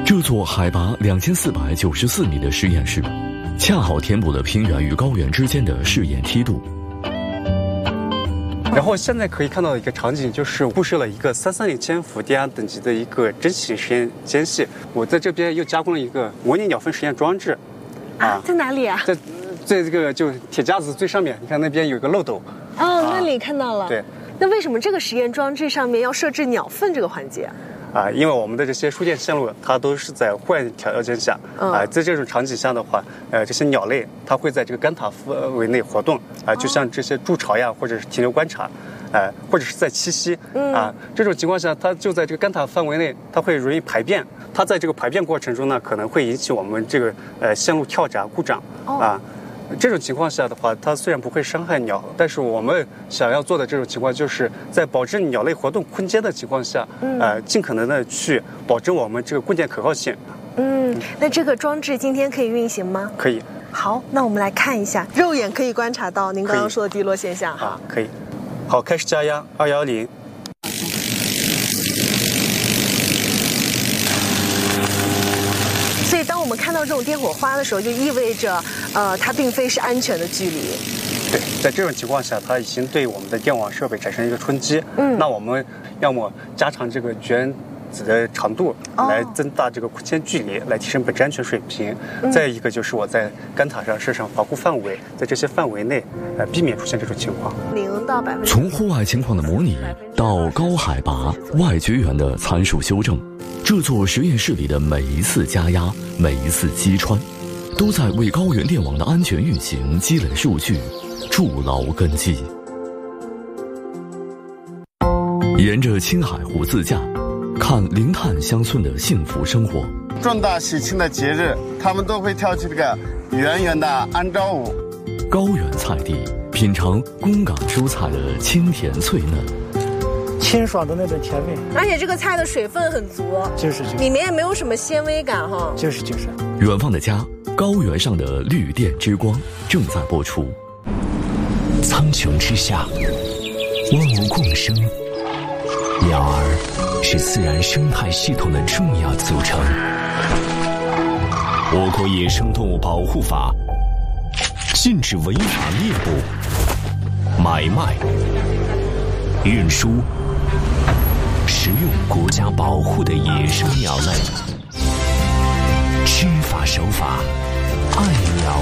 这座海拔2494米的实验室，恰好填补了平原与高原之间的试验梯度。 然后现在可以看到的一个场景就是布设了一个330千伏低压等级的一个针型实验间隙。我在这边又加工了一个模拟鸟粪实验装置。 在哪里啊？ 在这个就铁架子最上面，你看那边有一个漏斗。 那里看到了。 对。 那为什么这个实验装置上面要设置鸟粪这个环节啊？ 因为我们的这些输电线路，它都是在户外条件下，在这种场景下的话，这些鸟类它会在这个干塔范围内活动，就像这些筑巢呀，或者是停留观察，或者是在栖息，这种情况下，它就在这个干塔范围内，它会容易排便，它在这个排便过程中呢，可能会引起我们这个线路跳闸故障这种情况下的话，它虽然不会伤害鸟，但是我们想要做的这种情况，就是在保证鸟类活动空间的情况下，尽可能的去保证我们这个供电可靠性。 那这个装置今天可以运行吗？ 可以。 好，那我们来看一下，肉眼可以观察到您刚刚说的滴落现象哈。 可以。好，开始加压210。 所以当我们看到这种电火花的时候，就意味着它并非是安全的距离。 对，在这种情况下，它已经对我们的电网设备产生一个冲击。那我们要么加长这个绝子的长度，来增大这个空间距离，来提升本质安全水平。再一个就是我在干塔上设上防护范围，在这些范围内，避免出现这种情况。 0到100%。 从户外情况的模拟到高海拔外绝缘的参数修正，这座实验室里的每一次加压，每一次击穿，都在为高原电网的安全运行积累数据，筑牢根基。沿着青海湖自驾，看零碳乡村的幸福生活。 重大喜庆的节日，他们都会跳起这个圆圆的安招舞。 高原菜地，品尝宫岗蔬菜的清甜脆嫩， 清爽的那种甜味。 而且这个菜的水分很足， 就是里面也没有什么纤维感哈。 就是。 远方的家，高原上的绿电之光正在播出。 苍穹之下，万物共生，鸟儿是自然生态系统的重要组成。我国野生动物保护法禁止违法猎捕、买卖、运输、食用国家保护的野生鸟类。知法守法，爱鸟